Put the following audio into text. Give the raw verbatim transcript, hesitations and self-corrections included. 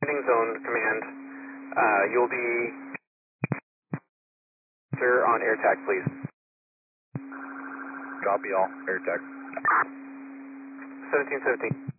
landing zone command. Uh, you'll be, sir, on air tac, please. Copy all, air tech. seventeen seventeen.